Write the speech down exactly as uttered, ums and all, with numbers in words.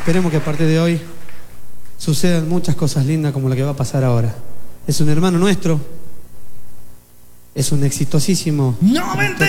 esperemos que a partir de hoy sucedan muchas cosas lindas como la que va a pasar ahora. Es un hermano nuestro, es un exitosísimo... ¡No, vente!